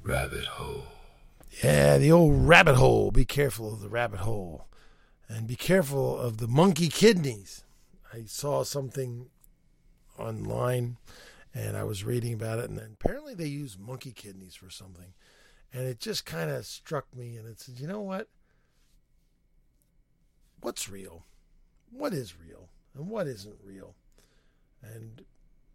Rabbit hole. Yeah, the old rabbit hole. Be careful of the rabbit hole. And be careful of the monkey kidneys. I saw something online and I was reading about it, and then apparently they use monkey kidneys for something. And it just kind of struck me, and it said, you know what? What's real? What is real? And what isn't real? And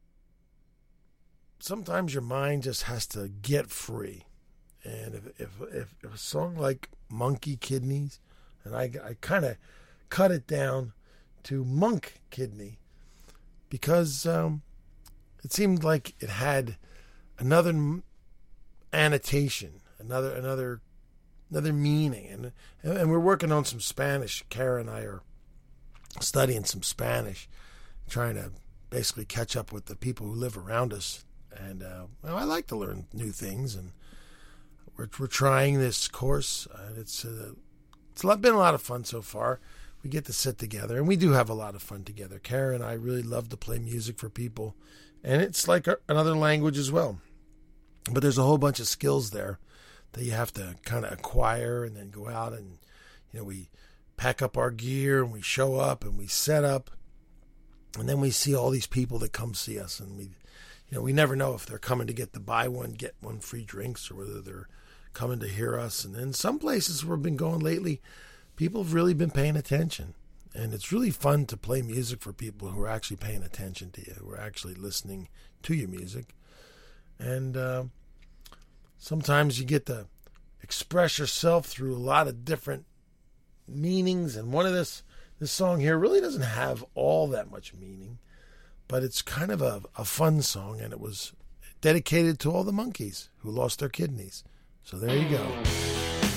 sometimes your mind just has to get free. And if a song like Monkey Kidneys, and I kind of cut it down to Monk Kidney, because it seemed like it had another annotation, another meaning, and we're working on some Spanish. Kara and I are studying some Spanish, trying to basically catch up with the people who live around us. And I like to learn new things, and we're trying this course. And it's been a lot of fun so far. We get to sit together, and we do have a lot of fun together. Kara and I really love to play music for people, and it's like another language as well. But there's a whole bunch of skills there that you have to kind of acquire, and then go out and, we pack up our gear and we show up and we set up, and then we see all these people that come see us, and we never know if they're coming to get the buy one, get one free drinks, or whether they're coming to hear us. And in some places where we've been going lately, people have really been paying attention. And it's really fun to play music for people who are actually paying attention to you, who are actually listening to your music. And sometimes you get to express yourself through a lot of different meanings. And one of this song here really doesn't have all that much meaning, but it's kind of a fun song, and it was dedicated to all the monkeys who lost their kidneys. So there you go.